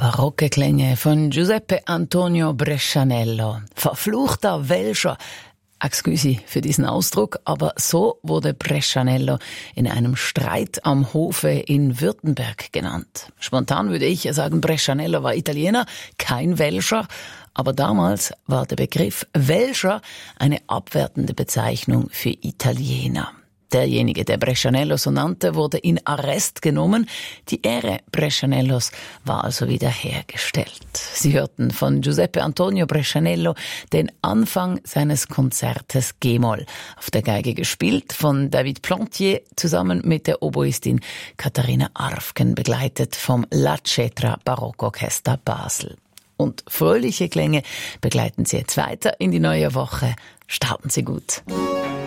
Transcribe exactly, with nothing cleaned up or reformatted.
Barocke Klänge von Giuseppe Antonio Brescianello. Verfluchter Welscher. Excuse für diesen Ausdruck, aber so wurde Brescianello in einem Streit am Hofe in Württemberg genannt. Spontan würde ich sagen, Brescianello war Italiener, kein Welscher. Aber damals war der Begriff Welscher eine abwertende Bezeichnung für Italiener. Derjenige, der Brescianello so nannte, wurde in Arrest genommen. Die Ehre Brescianellos war also wiederhergestellt. Sie hörten von Giuseppe Antonio Brescianello den Anfang seines Konzertes G-Moll. Auf der Geige gespielt von David Plantier zusammen mit der Oboistin Katharina Arfken, begleitet vom La Cetra Barockorchester Basel. Und fröhliche Klänge begleiten Sie jetzt weiter in die neue Woche. Starten Sie gut.